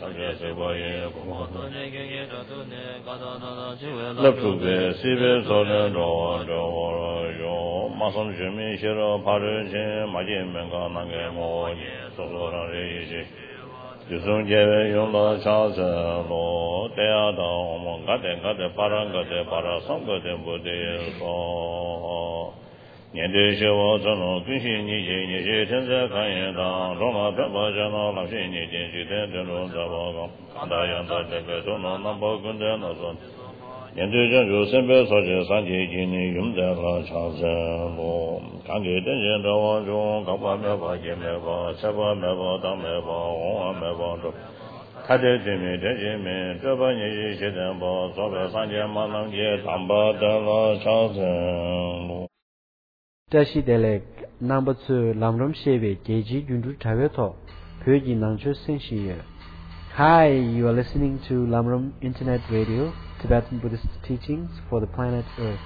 Tashi Delek number 2 Lamrom Sheve Geji Jundu Taveto Pyoji Nangcho Senshiye. Hi, you are listening to Lamrom Internet Radio, Tibetan Buddhist teachings for the planet Earth.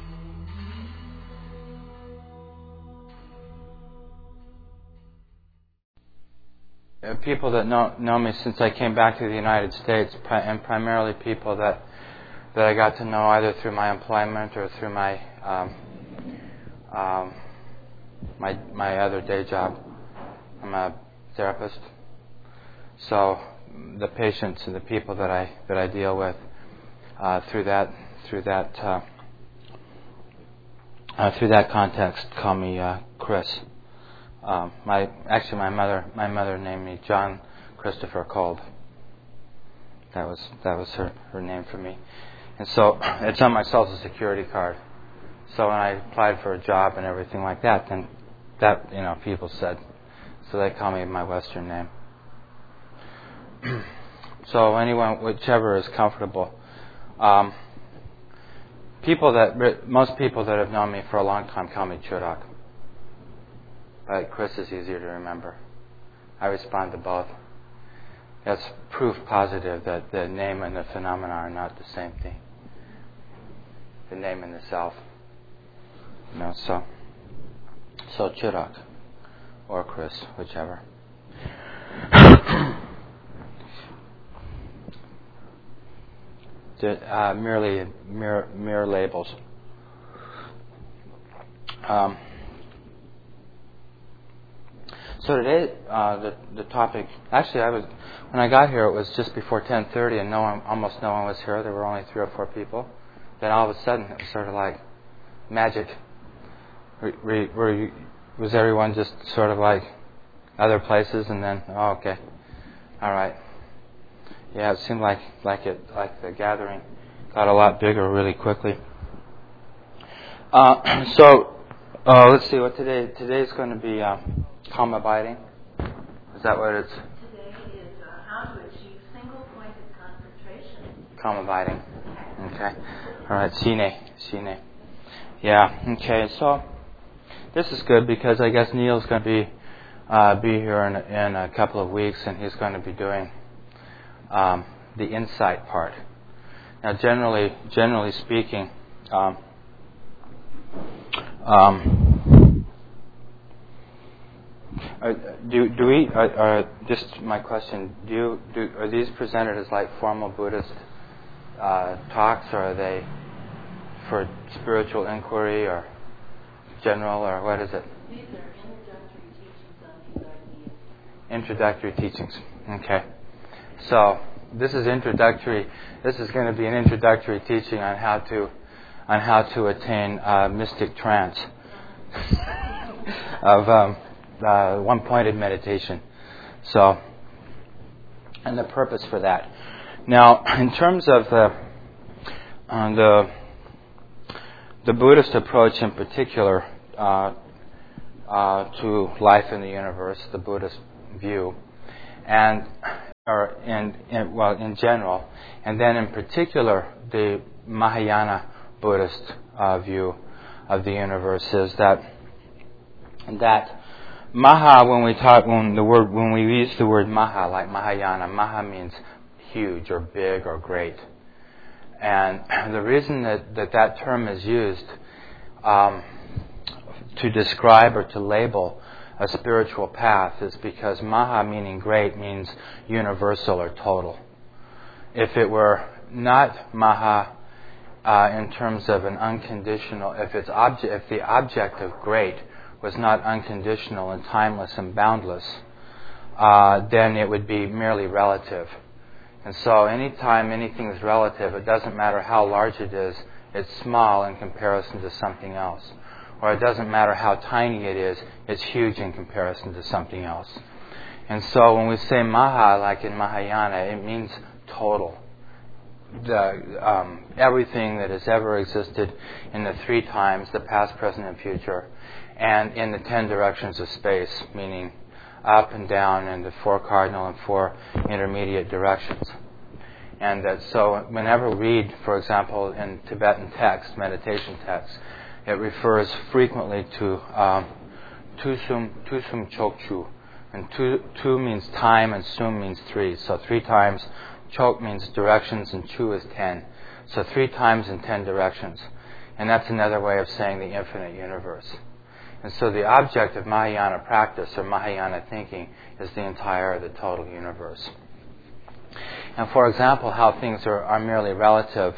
People that know me since I came back to the United States, and primarily people that I got to know either through my employment or through my my other day job. I'm a therapist, so the patients and the people that I deal with through that context call me Chris. My mother named me John Christopher Kolb. That was her name for me, and so it's on my Social Security card. So when I applied for a job and everything like that, then that people said, so they call me my Western name. So anyone, whichever is comfortable. Most people that have known me for a long time call me Churak. But Chris is easier to remember. I respond to both. That's proof positive that the name and the phenomena are not the same thing. The name and the self. So Churak or Chris, whichever. Merely mere labels. So today, the topic. Actually, when I got here, it was just before 10:30, and almost no one was here. There were only 3 or 4 people. Then all of a sudden, it was sort of like magic. Was everyone just sort of like other places, and then okay, all right. Yeah, it seemed like the gathering got a lot bigger really quickly. So let's see what today's going to be. Calm abiding. Is that what it's? Today is how to achieve single-pointed concentration. Calm abiding. Okay. All right. Sine. Yeah. Okay. So this is good because I guess Neil's going to be here in a couple of weeks, and he's going to be doing the insight part. Now, generally speaking, do we? Just my question. Are these presented as like formal Buddhist talks, or are they for spiritual inquiry or general, or what is it? These are introductory teachings on these ideas. Introductory teachings. Okay. So this is introductory. This is going to be an introductory teaching on how to attain mystic trance of one-pointed meditation. So, and the purpose for that. Now, in terms of the Buddhist approach in particular to life in the universe, the Buddhist view, in general, and then in particular the Mahayana Buddhist view of the universe is that Maha, when we use the word Maha, like Mahayana, Maha means huge or big or great. And the reason that term is used to describe or to label a spiritual path is because Maha, meaning great, means universal or total. If it were not Maha in terms of an unconditional, if the object of great was not unconditional and timeless and boundless, then it would be merely relative. And so anytime anything is relative, it doesn't matter how large it is, it's small in comparison to something else. Or it doesn't matter how tiny it is, it's huge in comparison to something else. And so when we say Maha, like in Mahayana, it means total. Everything that has ever existed in the 3 times, the past, present, and future, and in the 10 directions of space, meaning up and down and the 4 cardinal and 4 intermediate directions. And that so whenever we read, for example, in Tibetan text, meditation text, it refers frequently to Tusum Chokchu. And tu means time and sum means 3. So 3 times. Chok means directions and chu is 10. So 3 times in 10 directions. And that's another way of saying the infinite universe. And so the object of Mahayana practice or Mahayana thinking is the entire, the total universe. And for example, how things are merely relative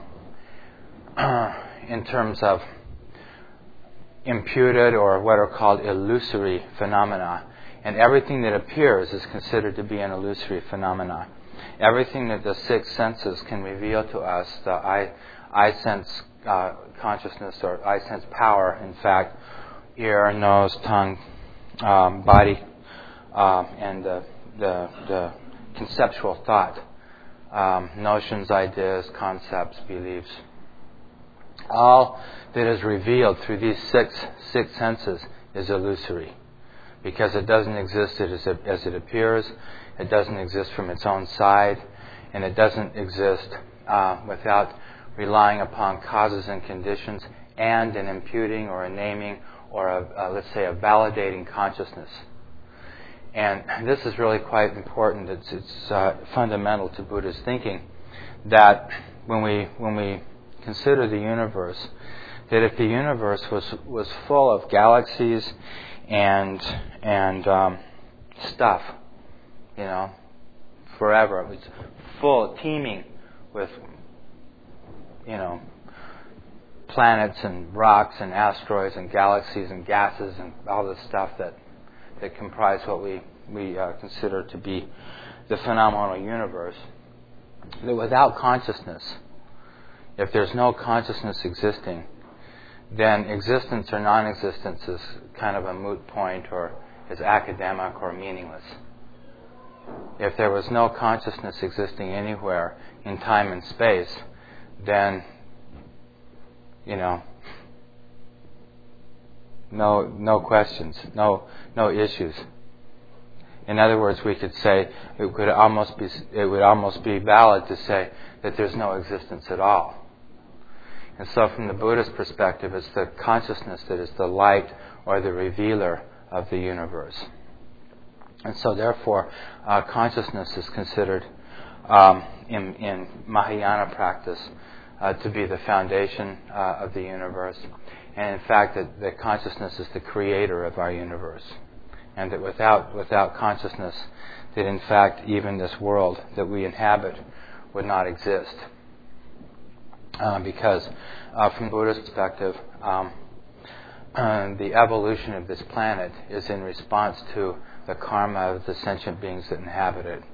in terms of imputed or what are called illusory phenomena. And everything that appears is considered to be an illusory phenomena. Everything that the 6 senses can reveal to us, the I sense consciousness or I sense power, in fact, ear, nose, tongue, body, and the conceptual thought, notions, ideas, concepts, beliefs. All that is revealed through these six senses is illusory, because it doesn't exist as it appears, it doesn't exist from its own side, and it doesn't exist without relying upon causes and conditions and an imputing or a naming or let's say a validating consciousness. And this is really quite important. It's fundamental to Buddha's thinking that when we consider the universe, that if the universe was full of galaxies and stuff, forever, it was full, teeming with, planets and rocks and asteroids and galaxies and gases and all the stuff that comprise what we consider to be the phenomenal universe, that without consciousness, if there's no consciousness existing, then existence or non-existence is kind of a moot point or is academic or meaningless. If there was no consciousness existing anywhere in time and space, then, no questions, no issues. In other words, we could say it would almost be valid to say that there's no existence at all. And so from the Buddhist perspective, it's the consciousness that is the light or the revealer of the universe. And so therefore, consciousness is considered in Mahayana practice to be the foundation of the universe. And in fact, that consciousness is the creator of our universe. And that without consciousness, that in fact even this world that we inhabit would not exist. Because from Buddha's perspective, the evolution of this planet is in response to the karma of the sentient beings that inhabit it.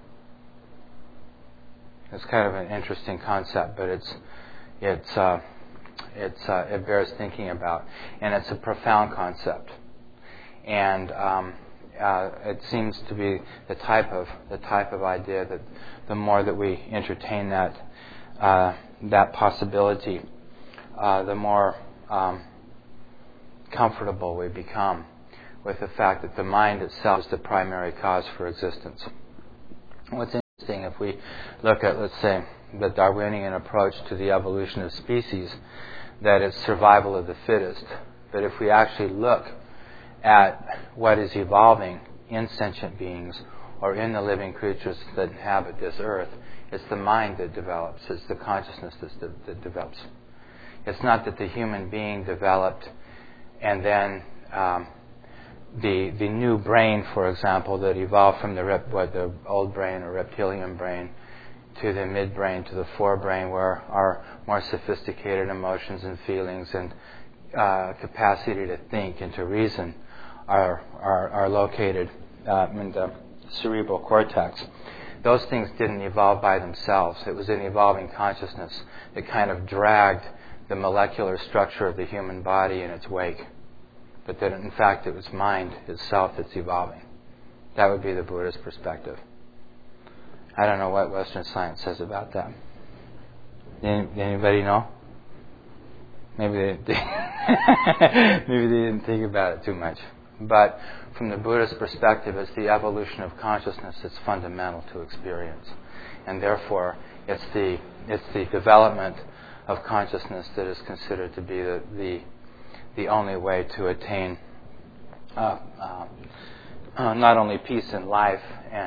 It's kind of an interesting concept, but it bears thinking about, and it's a profound concept. And it seems to be the type of idea that the more that we entertain that possibility, the more comfortable we become with the fact that the mind itself is the primary cause for existence. What's interesting, if we look at, let's say, the Darwinian approach to the evolution of species, that it's survival of the fittest. But if we actually look at what is evolving in sentient beings or in the living creatures that inhabit this earth, it's the mind that develops. It's the consciousness that develops. It's not that the human being developed and then the new brain, for example, that evolved from the old brain or reptilian brain to the midbrain to the forebrain, where our more sophisticated emotions and feelings and capacity to think and to reason are located in the cerebral cortex. Those things didn't evolve by themselves. It was an evolving consciousness that kind of dragged the molecular structure of the human body in its wake. But that in fact it was mind itself that's evolving. That would be the Buddhist perspective. I don't know what Western science says about that. Anybody know? Maybe they didn't think about it too much. But from the Buddhist perspective, it's the evolution of consciousness that's fundamental to experience. And therefore, it's the development of consciousness that is considered to be the only way to attain not only peace in life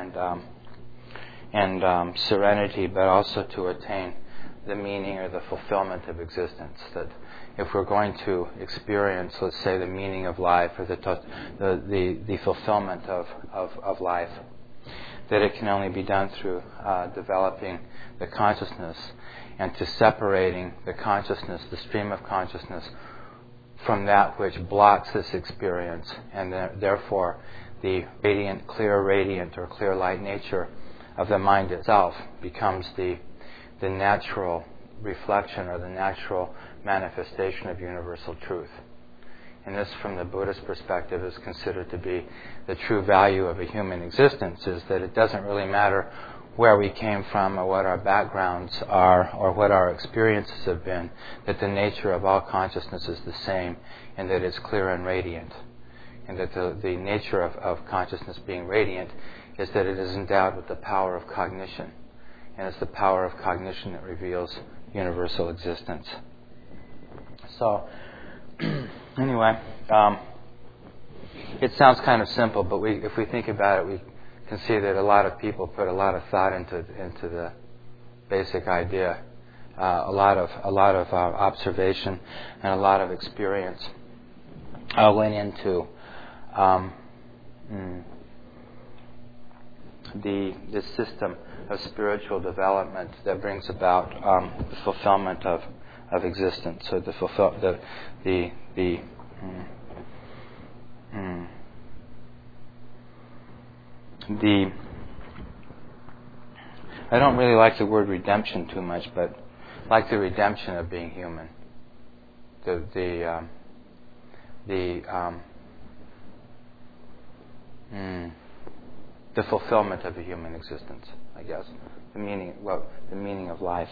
and serenity, but also to attain the meaning or the fulfillment of existence. That if we're going to experience, let's say, the meaning of life or the fulfillment of life, that it can only be done through developing the consciousness and to separating the consciousness, the stream of consciousness, from that which blocks this experience, and therefore the clear light nature of the mind itself becomes the natural reflection or the natural manifestation of universal truth. And this, from the Buddhist perspective, is considered to be the true value of a human existence, is that it doesn't really matter where we came from or what our backgrounds are or what our experiences have been, that the nature of all consciousness is the same and that it's clear and radiant. And that the nature of consciousness being radiant is that it is endowed with the power of cognition. And it's the power of cognition that reveals universal existence. So, anyway, it sounds kind of simple, but if we think about it, we can see that a lot of people put a lot of thought into the basic idea. A lot of observation and a lot of experience went into the system of spiritual development that brings about the fulfillment of existence, or I don't really like the word redemption too much, but like the redemption of being human. The fulfillment of a human existence, I guess. The meaning of life.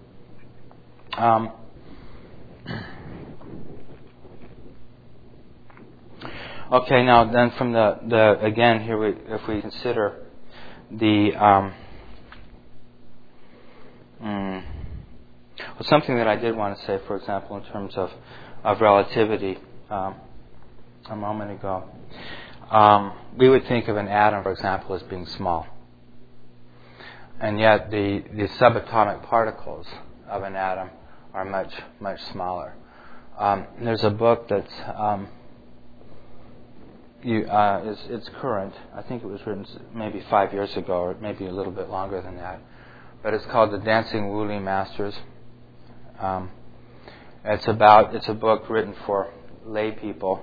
Okay, now then from the again here, if we consider something that I did want to say, for example, in terms of relativity, a moment ago, we would think of an atom, for example, as being small, and yet the subatomic particles of an atom are much, much smaller. There's a book that's it's current. I think it was written maybe 5 years ago, or maybe a little bit longer than that. But it's called The Dancing Wooly Masters. It's a book written for lay people,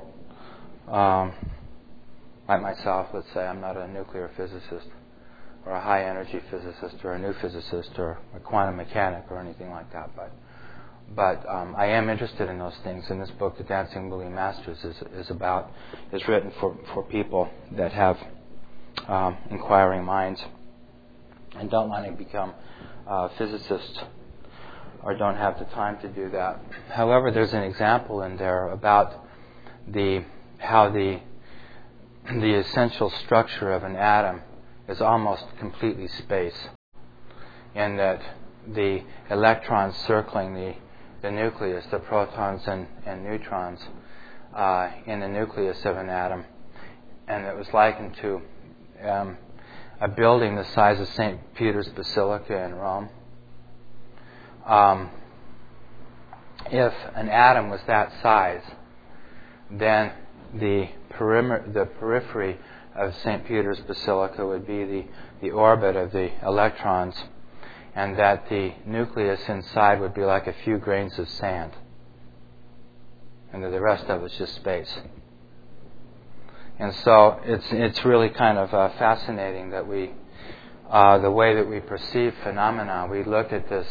like myself. Let's say I'm not a nuclear physicist, or a high energy physicist, or a new physicist, or a quantum mechanic, or anything like that. But I am interested in those things. And this book, The Dancing Wooly Masters, is written for people that have inquiring minds and don't want to become physicists or don't have the time to do that. However, there's an example in there about how the essential structure of an atom is almost completely space, and that the electrons circling the nucleus, the protons and neutrons in the nucleus of an atom, and it was likened to a building the size of St. Peter's Basilica in Rome. If an atom was that size, then the periphery of St. Peter's Basilica would be the orbit of the electrons, and that the nucleus inside would be like a few grains of sand, and that the rest of it's just space. And so it's really kind of fascinating that we, the way that we perceive phenomena, we look at this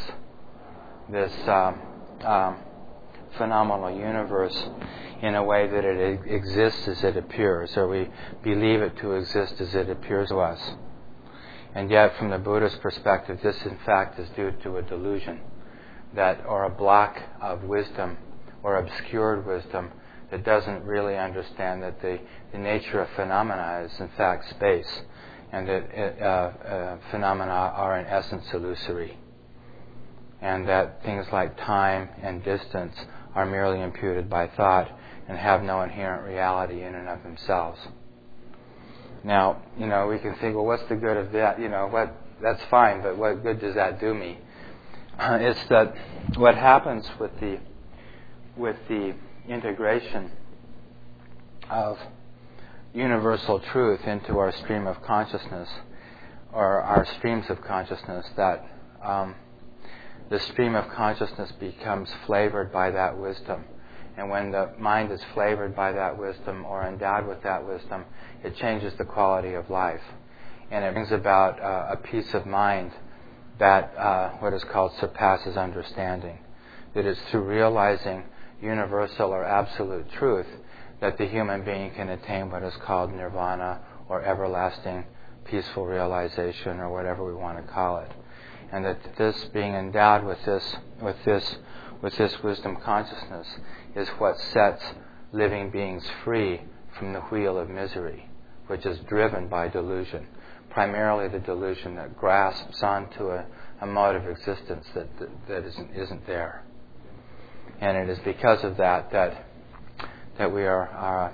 phenomenal universe in a way that it exists as it appears, or we believe it to exist as it appears to us. And yet, from the Buddhist perspective, this in fact is due to a delusion, or a block of wisdom, or obscured wisdom, that doesn't really understand that the nature of phenomena is in fact space, and that phenomena are in essence illusory, and that things like time and distance are merely imputed by thought and have no inherent reality in and of themselves. Now, we can think, well, what's the good of that? That's fine, but what good does that do me? It's that what happens with the integration of universal truth into our stream of consciousness, or our streams of consciousness, that the stream of consciousness becomes flavored by that wisdom. And when the mind is flavored by that wisdom, or endowed with that wisdom, it changes the quality of life. And it brings about a peace of mind that what is called surpasses understanding. That is through realizing universal or absolute truth that the human being can attain what is called nirvana, or everlasting peaceful realization, or whatever we want to call it. And that this being endowed with this wisdom consciousness is what sets living beings free from the wheel of misery, which is driven by delusion, primarily the delusion that grasps onto a mode of existence that isn't there. And it is because of that we are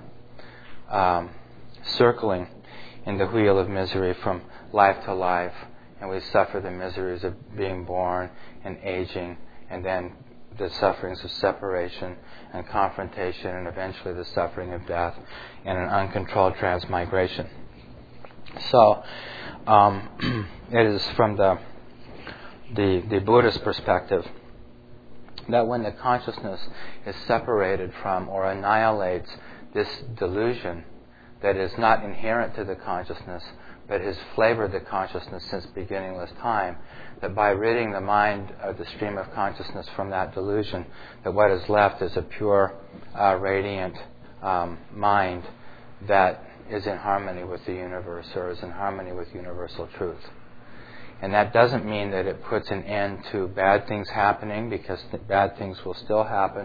circling in the wheel of misery from life to life, and we suffer the miseries of being born and aging, and then the sufferings of separation and confrontation, and eventually the suffering of death and an uncontrolled transmigration. So it is from the Buddhist perspective that when the consciousness is separated from or annihilates this delusion that is not inherent to the consciousness but has flavored the consciousness since beginningless time, that by ridding the mind of the stream of consciousness from that delusion, that what is left is a pure, radiant mind that is in harmony with the universe, or is in harmony with universal truth. And that doesn't mean that it puts an end to bad things happening, because bad things will still happen,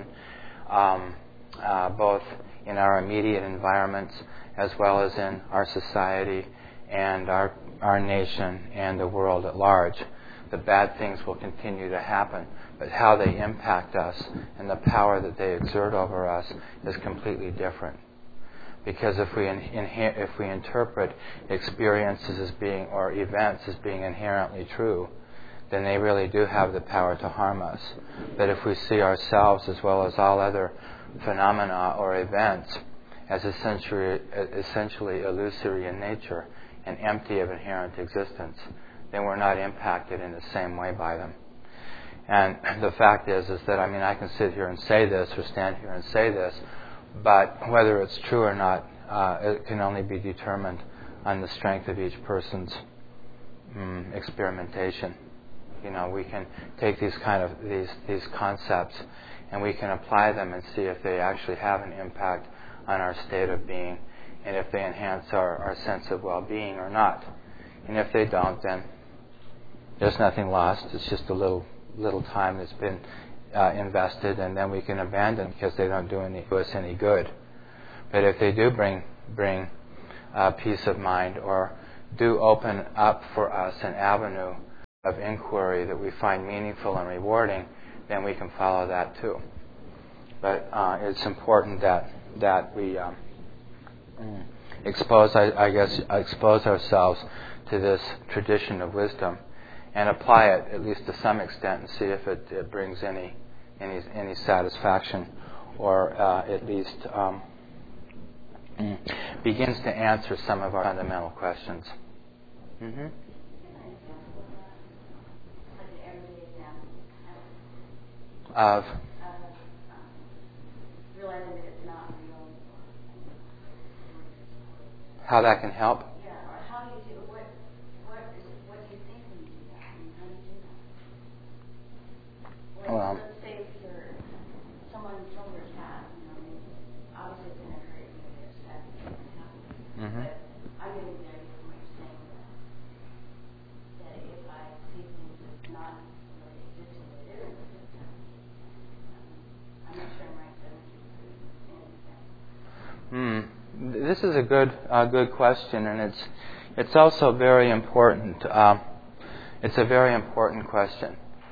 both in our immediate environments as well as in our society and our nation and the world at large. The bad things will continue to happen, but how they impact us and the power that they exert over us is completely different. Because if we interpret experiences as being, or events as being inherently true, then they really do have the power to harm us. But if we see ourselves, as well as all other phenomena or events, as essentially illusory in nature and empty of inherent existence, then we're not impacted in the same way by them. And the fact is that, I can sit here and say this, or stand here and say this, but whether it's true or not, it can only be determined on the strength of each person's experimentation. We can take these concepts and we can apply them and see if they actually have an impact on our state of being, and if they enhance our sense of well-being or not. And if they don't, then there's nothing lost. It's just a little time that's been invested, and then we can abandon because they don't do us any good. But if they do bring peace of mind, or do open up for us an avenue of inquiry that we find meaningful and rewarding, then we can follow that too. But it's important that we expose ourselves to this tradition of wisdom and apply it, at least to some extent, and see if it brings any satisfaction, or at least begins to answer some of our fundamental questions. Mm-hmm. Of realizing that it's not real. how that can help? Yeah, or how do you do what do you think when you do that? I mean, how do you do that? Like, Well, let's say for someone killed their cat, obviously it's going to hurt you, they're upset, something happens. mm-hmm. But I'm getting the idea from what you're saying that if I see things as not really existing, it is existing. I'm not sure I'm right, but This is a good question, and it's also very important. It's a very important question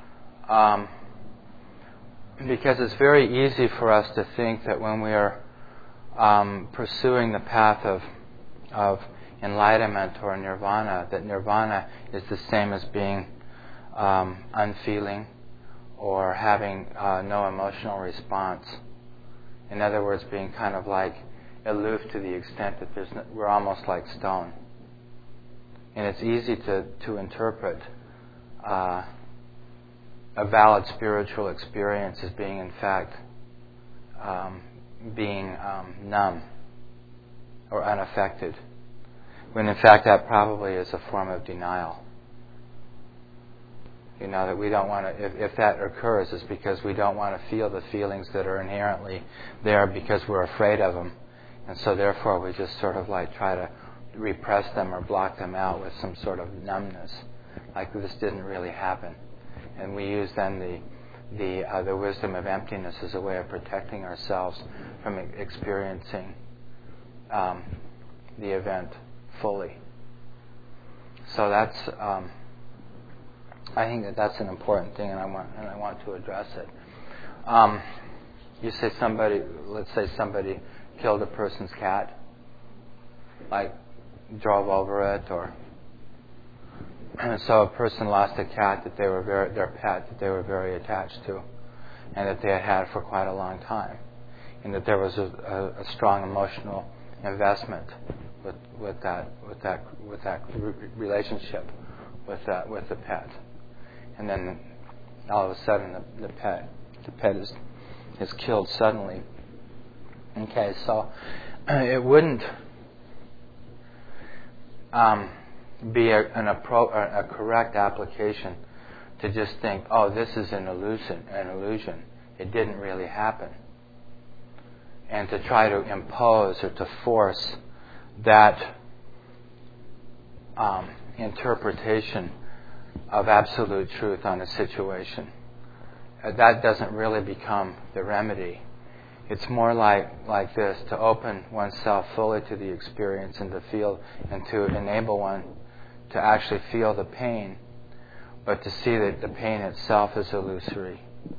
because it's very easy for us to think that when we are pursuing the path of enlightenment or nirvana, that nirvana is the same as being unfeeling or having no emotional response. In other words, being kind of like aloof to the extent that we're almost like stone. And it's easy to interpret a valid spiritual experience as being, in fact, being numb or unaffected, when in fact that probably is a form of denial. That we don't want to, if that occurs, it's because we don't want to feel the feelings that are inherently there because we're afraid of them. And so therefore we just sort of like try to repress them or block them out with some sort of numbness, like this didn't really happen. And we use then the wisdom of emptiness as a way of protecting ourselves from experiencing the event fully. So that's I think that's an important thing, and I want to address it. You say let's say somebody killed a person's cat, like drove over it, and so a person lost a cat that their pet that they were very attached to, and that they had had for quite a long time, and that there was a strong emotional investment with that relationship with the pet. And then all of a sudden the pet is killed suddenly. Okay, so it wouldn't be a correct application to just think, oh, this is an illusion. It didn't really happen. And to try to impose or to force that interpretation of absolute truth on a situation. That doesn't really become the remedy. It's more like this, to open oneself fully to the experience and to feel and to enable one to actually feel the pain, but to see that the pain itself is illusory.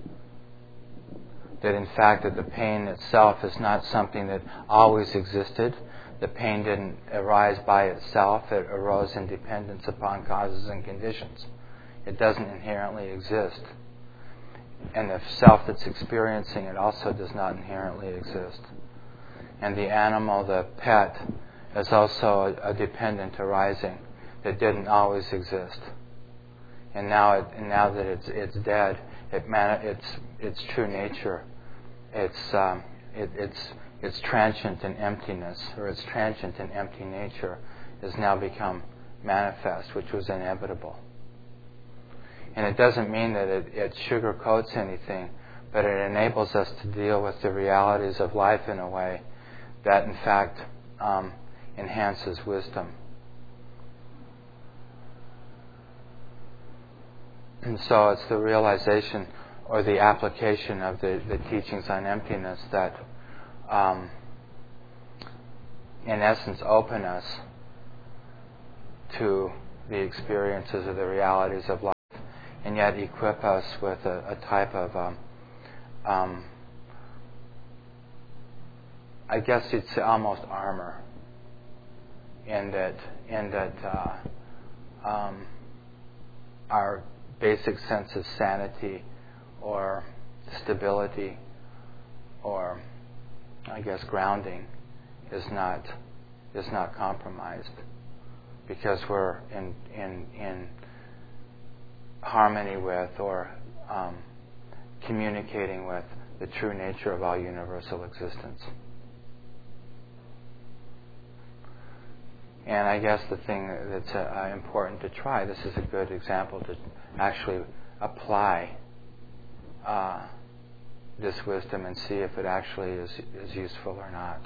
That in fact that the pain itself is not something that always existed. The pain didn't arise by itself. It arose in dependence upon causes and conditions. It doesn't inherently exist. And the self that's experiencing it also does not inherently exist. And the animal, the pet, is also a dependent arising that didn't always exist. And now that it's dead, its true nature, its transient and emptiness, or its transient and empty nature, has now become manifest, which was inevitable. And it doesn't mean that it sugarcoats anything, but it enables us to deal with the realities of life in a way that, in fact, enhances wisdom. And so it's the realization or the application of the teachings on emptiness that, in essence, open us to the experiences of the realities of life, and yet equip us with a type of, I guess you'd say almost armor, in that our basic sense of sanity or stability or, I guess, grounding is not compromised, because we're in harmony with or communicating with the true nature of all universal existence. And I guess the thing that's important to try, this is a good example to actually apply this wisdom and see if it actually is useful or not.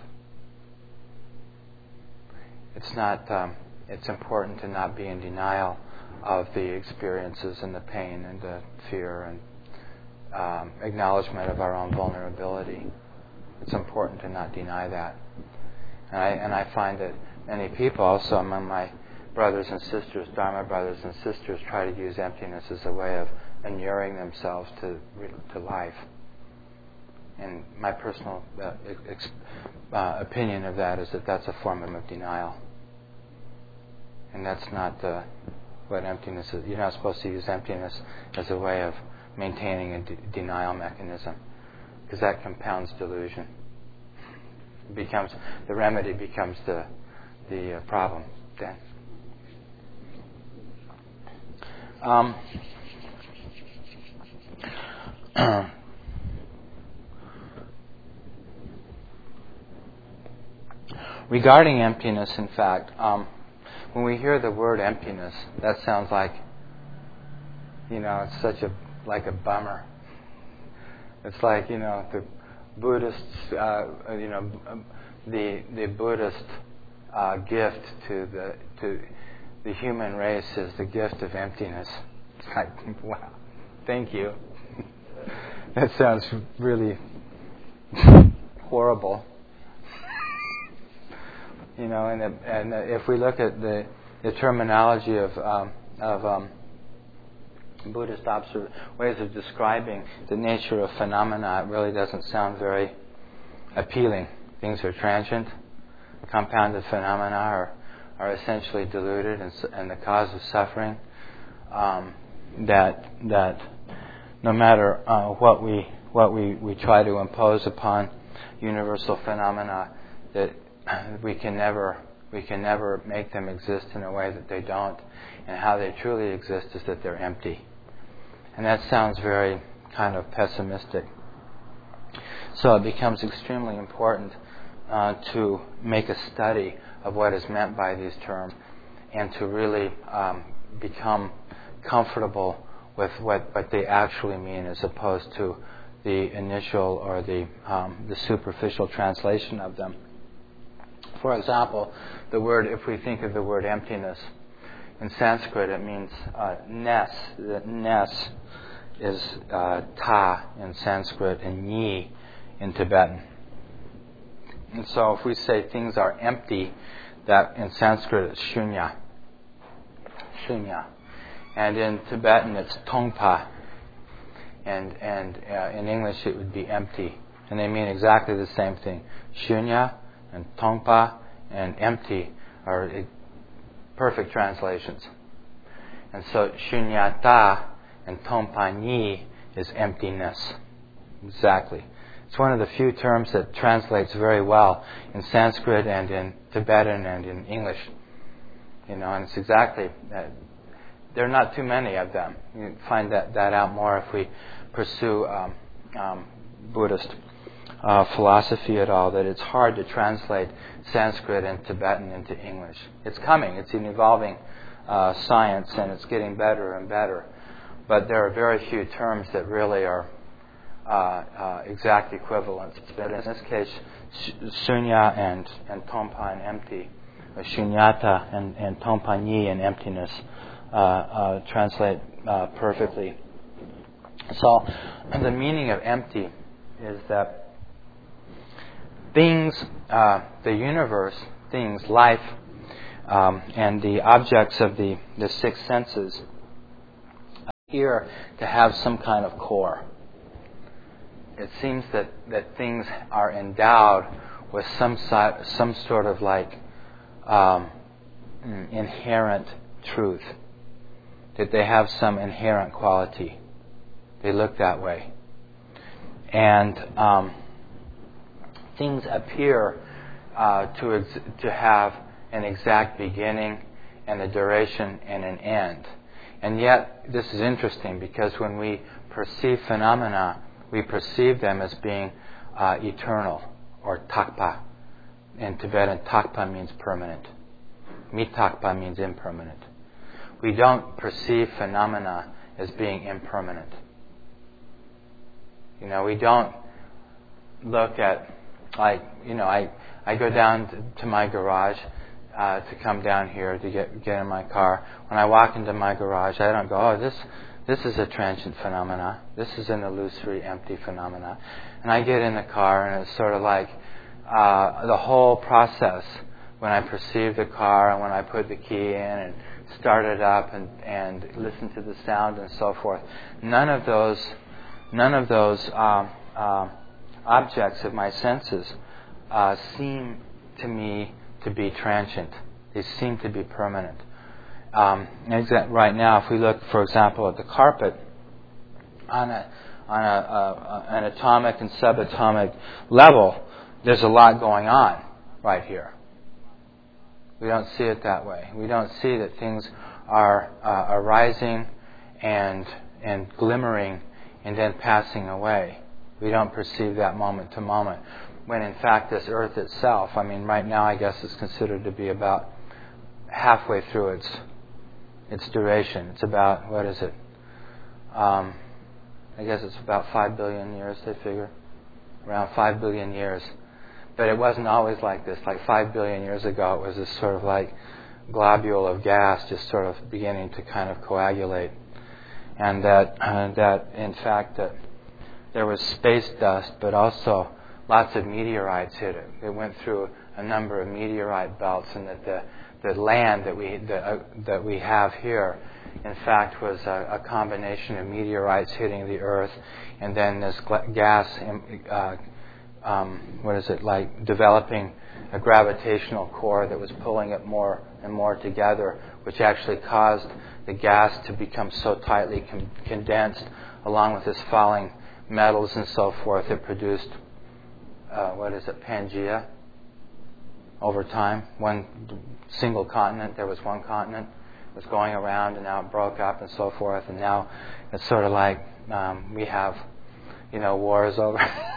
It's important to not be in denial of the experiences and the pain and the fear and acknowledgement of our own vulnerability. It's important to not deny that. And I find that many people, also among my brothers and sisters, Dharma brothers and sisters, try to use emptiness as a way of inuring themselves to life. And my personal opinion of that is that that's a form of denial. And that's not what emptiness is. You're not supposed to use emptiness as a way of maintaining a denial mechanism, because that compounds delusion. The remedy becomes the problem then. Regarding emptiness, in fact, when we hear the word emptiness, that sounds like, it's such a bummer. It's like, the Buddhists, the Buddhist gift to the human race is the gift of emptiness. It's like, wow, thank you. That sounds really horrible. And if we look at the terminology of Buddhist ways of describing the nature of phenomena, it really doesn't sound very appealing. Things are transient. Compounded phenomena are essentially deluded and the cause of suffering. That no matter what we try to impose upon universal phenomena, that we can never make them exist in a way that they don't. And how they truly exist is that they're empty. And that sounds very kind of pessimistic. So it becomes extremely important to make a study of what is meant by these terms, and to really become comfortable with what they actually mean, as opposed to the initial or the superficial translation of them. For example, if we think of the word emptiness, in Sanskrit it means ness. The ness is ta in Sanskrit and ni in Tibetan. And so if we say things are empty, that in Sanskrit it's shunya. Shunya. And in Tibetan it's tongpa. And in English it would be empty. And they mean exactly the same thing. Shunya and tongpa and empty are perfect translations. And so shunyata and tongpa ni is emptiness. Exactly. It's one of the few terms that translates very well in Sanskrit and in Tibetan and in English. And it's exactly that. There are not too many of them. You find that out more if we pursue Buddhist philosophy at all, that it's hard to translate Sanskrit and Tibetan into English. It's coming. It's an evolving science, and it's getting better and better. But there are very few terms that really are exact equivalents. But in this case, shunya and tongpa and empty, or shunyata and tongpa ni and emptiness translate perfectly. So the meaning of empty is that things, the universe, things, life, and the objects of the six senses appear to have some kind of core. It seems that things are endowed with some sort of inherent truth, that they have some inherent quality. They look that way. And things appear to have an exact beginning and a duration and an end. And yet, this is interesting because when we perceive phenomena, we perceive them as being eternal, or takpa. In Tibetan, takpa means permanent. Mitakpa means impermanent. We don't perceive phenomena as being impermanent. We don't look at, I go down to my garage to come down here to get in my car. When I walk into my garage, I don't go, oh, this is a transient phenomena. This is an illusory, empty phenomena. And I get in the car, and it's sort of like the whole process when I perceive the car and when I put the key in and start it up and listen to the sound and so forth. None of those objects of my senses seem to me to be transient. They seem to be permanent. Right now, if we look, for example, at the carpet, on an atomic and subatomic level, there's a lot going on right here. We don't see it that way. We don't see that things are arising and glimmering and then passing away. We don't perceive that moment to moment. When in fact this earth itself, right now I guess it's considered to be about halfway through its duration. It's about, what is it? I guess it's about 5 billion years, they figure. Around 5 billion years. But it wasn't always like this. Like 5 billion years ago, it was this sort of like globule of gas just sort of beginning to kind of coagulate. And that in fact, that there was space dust, but also lots of meteorites hit it. It went through a number of meteorite belts, and that the land that we have here, in fact, was a combination of meteorites hitting the Earth, and then this gas, developing a gravitational core that was pulling it more and more together, which actually caused the gas to become so tightly condensed, along with this falling metals and so forth. It produced, Pangea. Over time, one single continent. There was one continent was going around, and now it broke up and so forth. And now it's sort of like we have, wars over.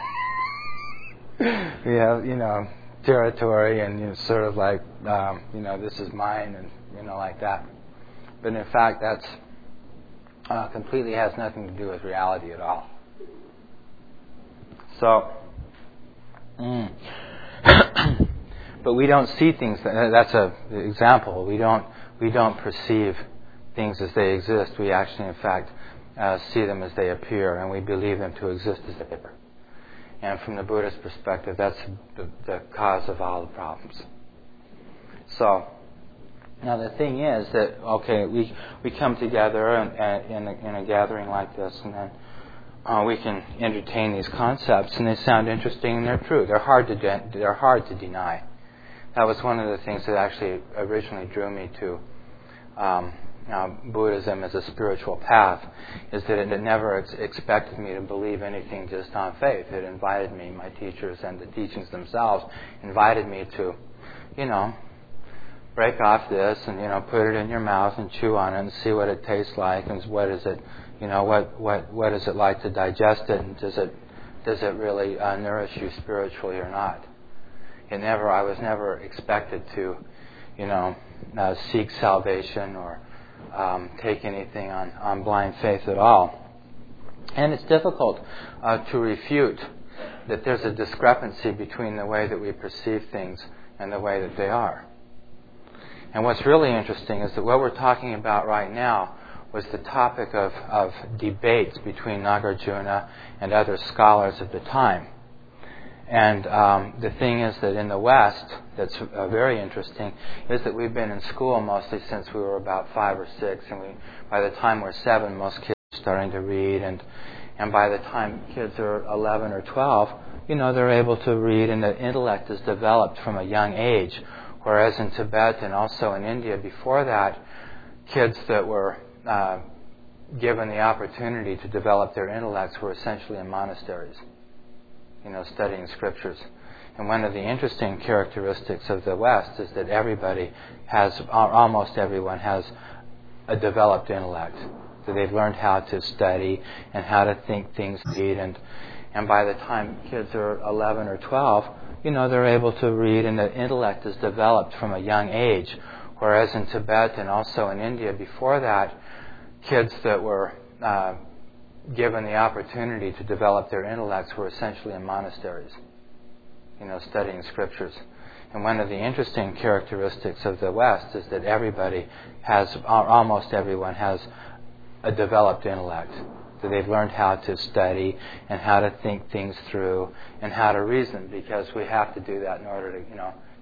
We have, territory, and sort of like, this is mine, and like that. But in fact, that's completely has nothing to do with reality at all. So. But we don't see things. That's an example. We don't perceive things as they exist. We actually, in fact, see them as they appear, and we believe them to exist as they appear. And from the Buddhist perspective, that's the cause of all the problems. So now the thing is that we come together in a gathering like this, and then we can entertain these concepts, and they sound interesting, and they're true. They're hard to deny. That was one of the things that actually originally drew me to Buddhism as a spiritual path, is that it never expected me to believe anything just on faith. It invited me, my teachers and the teachings themselves, invited me to, break off this and, put it in your mouth and chew on it and see what it tastes like, and what is it, what is it like to digest it, and does it really nourish you spiritually or not? I was never expected to, seek salvation or take anything on blind faith at all. And it's difficult to refute that there's a discrepancy between the way that we perceive things and the way that they are. And what's really interesting is that what we're talking about right now was the topic of debates between Nagarjuna and other scholars of the time. And the thing is that in the West, that's very interesting, is that we've been in school mostly since we were about 5 or 6, and by the time we're 7, most kids are starting to read, and by the time kids are 11 or 12, they're able to read, and the intellect is developed from a young age. Whereas in Tibet and also in India before that, kids that were given the opportunity to develop their intellects were essentially in monasteries, studying scriptures. And one of the interesting characteristics of the West is that everybody has, or almost everyone has, a developed intellect. So they've learned how to study and how to think things read, and by the time kids are 11 or 12, they're able to read, and the intellect is developed from a young age. Whereas in Tibet and also in India before that, kids that were given the opportunity to develop their intellects were essentially in monasteries, studying scriptures. And one of the interesting characteristics of the West is that everybody has, or almost everyone has, a developed intellect. So they've learned how to study and how to think things through and how to reason, because we have to do that in order to,